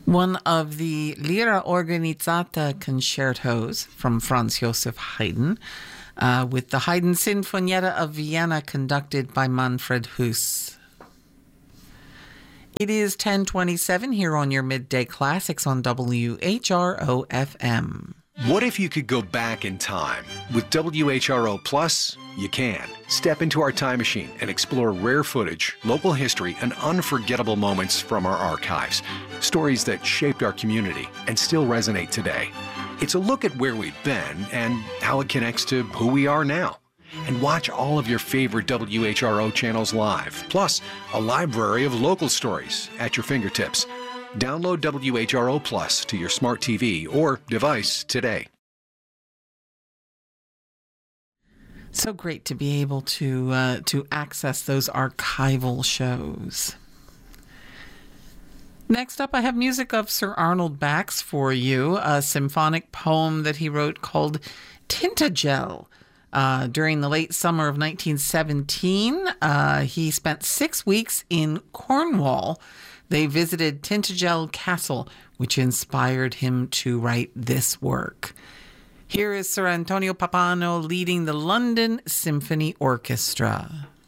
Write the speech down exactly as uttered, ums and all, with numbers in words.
One of the Lira Organizzata concertos from Franz Joseph Haydn, uh, with the Haydn Sinfonietta of Vienna conducted by Manfred Huss. It is ten twenty-seven here on your Midday Classics on W H R O F M. What if you could go back in time? With W H R O Plus, you can. Step into our time machine and explore rare footage, local history, and unforgettable moments from our archives. Stories that shaped our community and still resonate today. It's a look at where we've been and how it connects to who we are now. And watch all of your favorite W H R O channels live, plus a library of local stories at your fingertips. Download W H R O Plus to your smart T V or device today. So great to be able to uh, to access those archival shows. Next up, I have music of Sir Arnold Bax for you, a symphonic poem that he wrote called Tintagel. Uh, during the late summer of nineteen seventeen, uh, he spent six weeks in Cornwall. They visited Tintagel Castle, which inspired him to write this work. Here is Sir Antonio Pappano leading the London Symphony Orchestra.